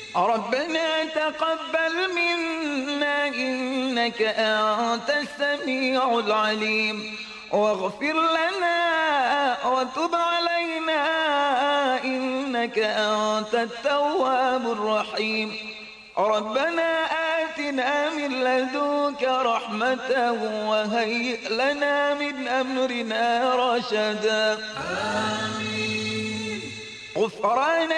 ربنا تقبل منا إنك أنت السميع العليم واغفر لنا وتب علينا إنك أنت التواب الرحيم ربنا آتنا من لدنك رحمة وهيئ لنا من أمرنا رشدا. آمين. غفرانك